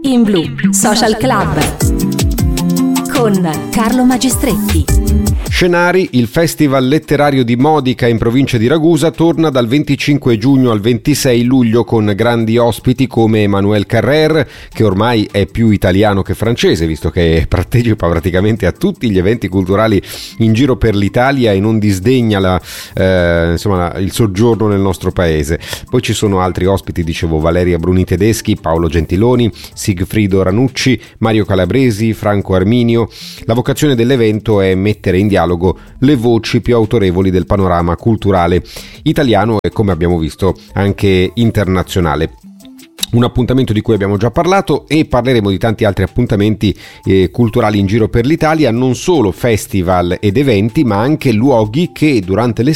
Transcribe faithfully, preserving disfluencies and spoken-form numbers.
In Blu Social Club con Carlo Magistretti. Scenari, il Festival letterario di Modica in provincia di Ragusa torna dal venticinque giugno al ventisei luglio con grandi ospiti come Emmanuel Carrère, che ormai è più italiano che francese, visto che partecipa praticamente a tutti gli eventi culturali in giro per l'Italia e non disdegna la, eh, insomma, il soggiorno nel nostro paese. Poi ci sono altri ospiti, dicevo, Valeria Bruni Tedeschi, Paolo Gentiloni, Sigfrido Ranucci, Mario Calabresi, Franco Arminio. La vocazione dell'evento è mettere in dialogo le voci più autorevoli del panorama culturale italiano e, come abbiamo visto, anche internazionale. Un appuntamento di cui abbiamo già parlato e parleremo di tanti altri appuntamenti eh, culturali in giro per l'Italia, non solo festival ed eventi, ma anche luoghi che durante l'estate